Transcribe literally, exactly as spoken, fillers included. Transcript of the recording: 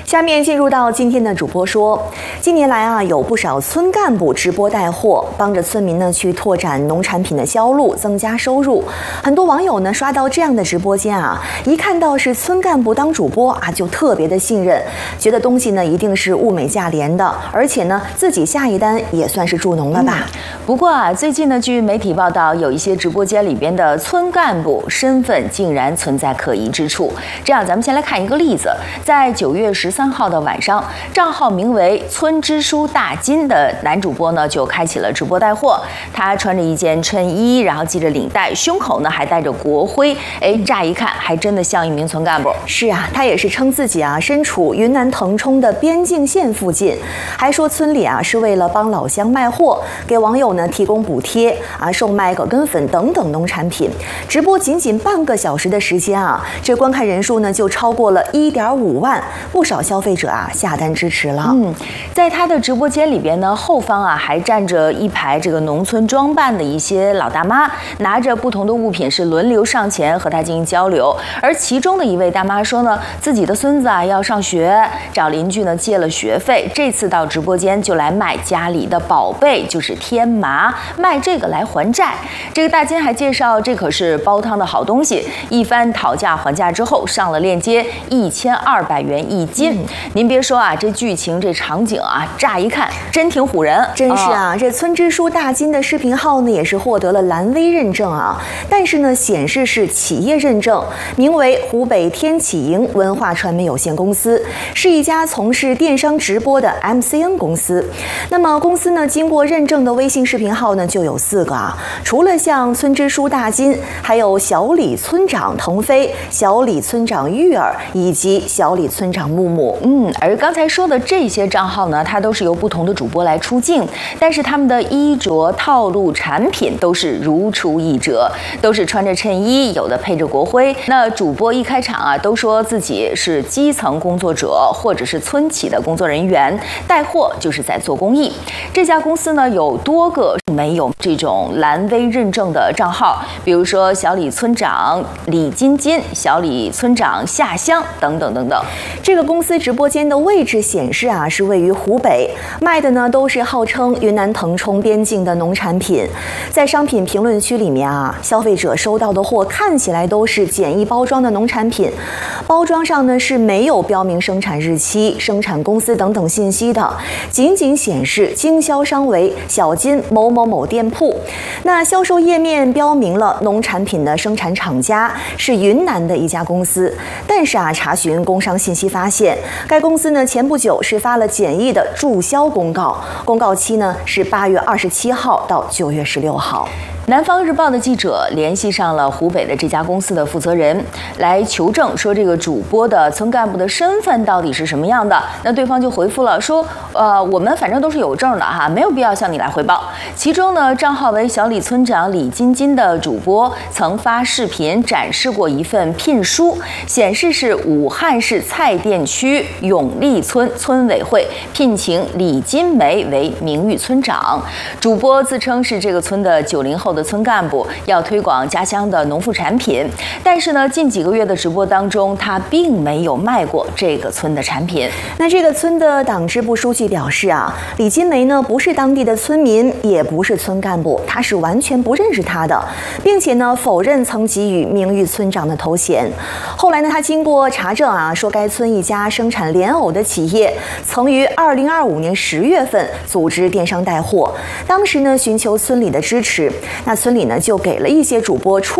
下面进入到今天的主播说，近年来啊，有不少村干部直播带货，帮着村民呢去拓展农产品的销路，增加收入。很多网友呢刷到这样的直播间啊，一看到是村干部当主播啊，就特别的信任，觉得东西呢一定是物美价廉的，而且呢自己下一单也算是助农了吧。 嗯、不过啊，最近呢，据媒体报道，有一些直播间里边的村干部身份竟然存在可疑之处。这样，咱们先来看一个例子，在九月十三号的晚上，账号名为“村支书大金”的男主播呢，就开启了直播带货。他穿着一件衬衣，然后系着领带，胸口呢还带着国徽。哎，乍一看还真的像一名村干部。 是啊，他也是称自己啊身处云南腾冲的边境线附近，还说村里啊是为了帮老乡卖货，给网友呢提供补贴啊，售卖葛根粉等等农产品。直播仅仅半个小时的时间啊，这观看人数呢就超过了一点五万，不少消费者啊下单支持了。 嗯，在他的直播间里边呢，后方啊还站着一排这个农村装扮的一些老大妈，拿着不同的物品是轮流上前和他进行交流。而其中的一位大妈说呢，自己的孙子啊要上学，找邻居呢借了学费，这次到直播间就来卖家里的宝贝，就是天麻，卖这个来还债。这个大金还介绍，这可是煲汤的好东西。一番讨价还价之后，上了链接，一千二百元一斤。嗯、您别说啊，这剧情这场景啊，乍一看真挺唬人。 真是啊，哦、这村支书大金的视频号呢，也是获得了蓝 V 认证啊，但是呢，显示是企业认证，名为湖北天启营文化传媒有限公司，是一家从事电商直播的 M C N 公司。那么公司呢，经过认证的微信视频号呢，就有四个啊，除了像村支书大金，还有小李村长腾飞、小李村长玉儿以及小李村长木木。 嗯，而刚才说的这些账号呢，它都是由不同的主播来出镜，但是他们的衣着、套路、产品都是如出一辙，都是穿着衬衣，有的配着国徽。那主播一开场啊，都说自己是基层工作者或者是村企的工作人员，带货就是在做公益。这家公司呢，有多个没有这种蓝 V 认证的账号，比如说小李村长李金金、小李村长夏香等等等等。 这个公司直播间的位置显示啊，是位于湖北，卖的呢都是号称云南腾冲边境的农产品。在商品评论区里面啊，消费者收到的货看起来都是简易包装的农产品，包装上呢是没有标明生产日期、生产公司等等信息的，仅仅显示经销商为小金某某某店铺。那销售页面标明了农产品的生产厂家是云南的一家公司，但是啊，查询工商信息发现，该公司呢前不久是发了简易的注销公告，公告期呢是八月二十七号到九月十六号。 南方日报的记者联系上了湖北的这家公司的负责人，来求证说这个主播的村干部的身份到底是什么样的。那对方就回复了说，呃，我们反正都是有证的哈，没有必要向你来汇报。其中呢，账号为小李村长李金金的主播曾发视频展示过一份聘书，显示是武汉市蔡甸区永利村村委会聘请李金梅为名誉村长。主播自称是这个村的九零后的村干部，要推广家乡的农副产品，但是呢，近几个月的直播当中，他并没有卖过这个村的产品。 那这个村的党支部书记表示啊，李金梅呢不是当地的村民，也不是村干部，他是完全不认识他的，并且呢否认曾给予名誉村长的头衔。后来呢，他经过查证啊，说该村一家生产莲藕的企业曾于二零二五年十月份组织电商带货，当时呢寻求村里的支持。那村里呢就给了一些主播出